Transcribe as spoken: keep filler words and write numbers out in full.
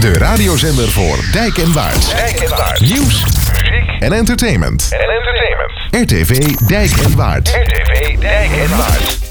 De radiozender voor Dijk en Waard. Dijk en Waard. Nieuws, muziek en entertainment. en entertainment. R T V Dijk en Waard. R T V Dijk en Waard.